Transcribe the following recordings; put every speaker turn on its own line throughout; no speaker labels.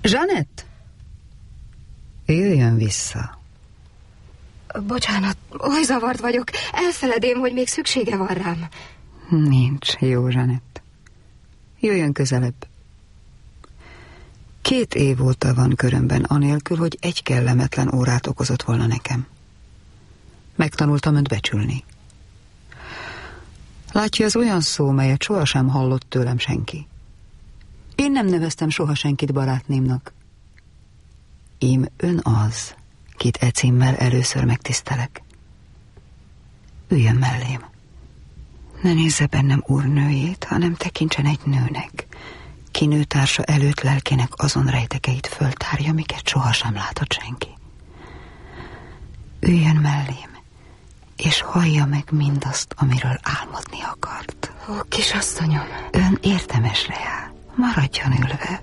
Jeanette? Jöjjön vissza.
Bocsánat, oly zavart vagyok. Elfeledém, hogy még szüksége van rám.
Nincs, jó, Jeanette. Jöjjön közelebb. 2 év óta van körömben, anélkül, hogy egy kellemetlen órát okozott volna nekem. Megtanultam önt becsülni. Látja, ez olyan szó, melyet sohasem hallott tőlem senki. Én nem neveztem soha senkit barátnémnak. Ím ön az, kit e címmel először megtisztelek. Üljön mellém. Ne nézze bennem úrnőjét, hanem tekintsen egy nőnek, ki nőtársa előtt lelkének azon rejtekeit föltárja, miket sohasem látott senki. Üljön mellém, és hallja meg mindazt, amiről álmodni akart.
Ó, kisasszonyom!
Ön értemesre jár. Maradjon ülve.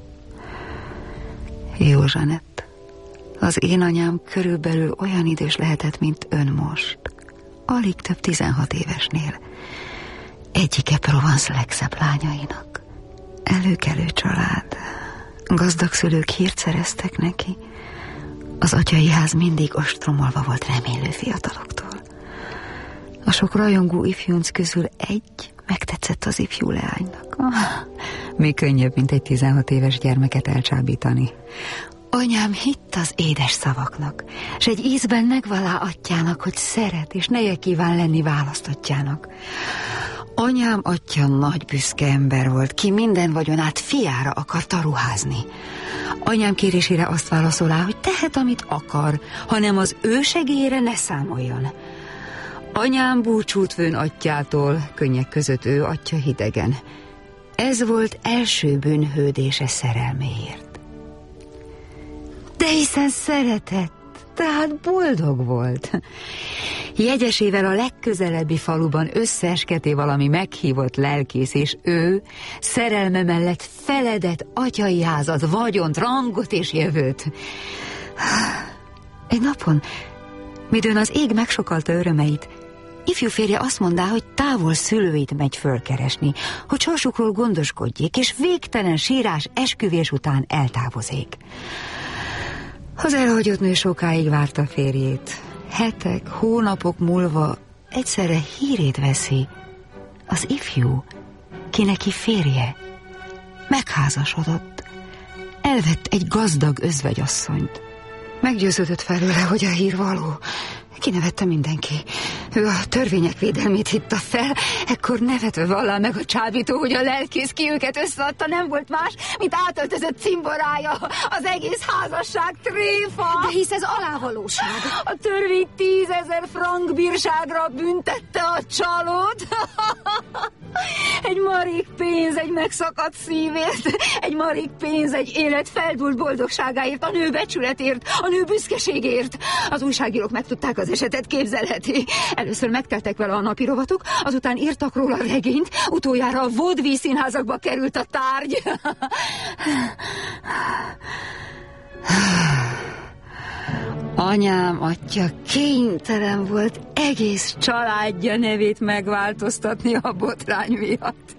Jó, Jeanette. Az én anyám körülbelül olyan idős lehetett, mint ön most. Alig több 16 évesnél. Egyike Provence legszebb lányainak. Előkelő család. Gazdag szülők hírt szereztek neki. Az atyai ház mindig ostromolva volt remélő fiataloktól. A sok rajongó ifjúnc közül egy megtetszett az ifjú leánynak. Mi könnyebb, mint egy 16 éves gyermeket elcsábítani. Anyám hitt az édes szavaknak, s egy ízben megvallá atyának, hogy szeret, és neje kíván lenni választottjának. Anyám atya nagy büszke ember volt, ki minden vagyonát fiára akarta ruházni. Anyám kérésére azt válaszolá, hogy tehet, amit akar, hanem az ő segélyére ne számoljon. Anyám búcsút vőn atyától, könnyek között ő atya hidegen. Ez volt első bűnhődése szerelméért. De hiszen szeretett, tehát boldog volt. Jegyesével a legközelebbi faluban összeesketé valami meghívott lelkész, és ő szerelme mellett feledett atyai házat, vagyont, rangot és jövőt. Egy napon, midőn az ég megsokalta örömeit, ifjú férje azt mondá, hogy távol szülőit megy fölkeresni, hogy sorsukról gondoskodjék, és végtelen sírás esküvés után eltávozék. Az elhagyott nő sokáig várta férjét. Hetek, hónapok múlva egyszerre hírét veszi. Az ifjú, ki neki férje, megházasodott. Elvett egy gazdag özvegyasszonyt. Meggyőződött felőle, hogy a hír való. Kinevette mindenki. Ő a törvények védelmét hitta fel, ekkor nevetve vallá meg a csábító, hogy a lelkész ki őket összeadta, nem volt más, mint átöltözött cimborája. Az egész házasság tréfa.
De hisz ez alávalóság.
A törvény 10 000 frank bírságra büntette a csalót. Egy marék pénz egy megszakadt szívért, egy marék pénz egy élet feldúlt boldogságáért, a nő becsületért, a nő büszkeségért. Az újságírók megtudták az esetet, képzelheti. Először megteltek vele a napi rovatok, azután írtak róla regényt, utoljára a vaudeville színházakba került a tárgy. Anyám atya kénytelen volt egész családja nevét megváltoztatni a botrány miatt.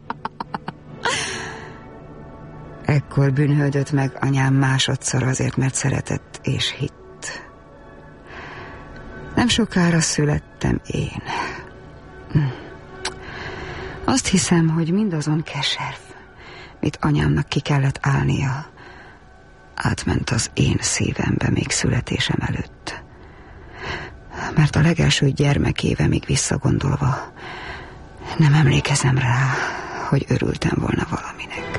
Ekkor bűnhődött meg anyám másodszor azért, mert szeretett és hitt. Nem sokára születtem én. Azt hiszem, hogy mindazon keserv, mit anyámnak ki kellett állnia, átment az én szívembe még születésem előtt. Mert a legelső gyermekévemig visszagondolva nem emlékezem rá, hogy örültem volna valaminek.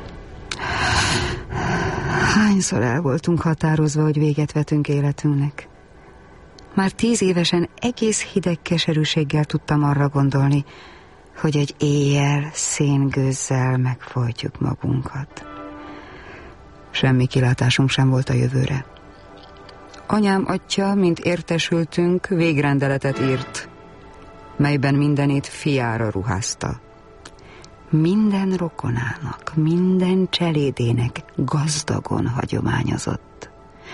Hányszor el voltunk határozva, hogy véget vetünk életünknek. Már 10 évesen egész hideg keserűséggel tudtam arra gondolni, hogy egy éjjel széngőzzel megfojtjuk magunkat. Semmi kilátásunk sem volt a jövőre. Anyám atya, mint értesültünk, végrendeletet írt, melyben mindenét fiára ruházta. Minden rokonának, minden cselédének gazdagon hagyományozott.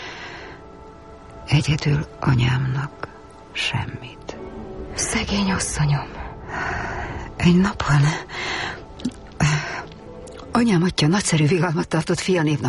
Egyedül anyámnak semmit.
Szegény asszonyom.
Egy napon anyám atya nagyszerű vigalmat tartott fia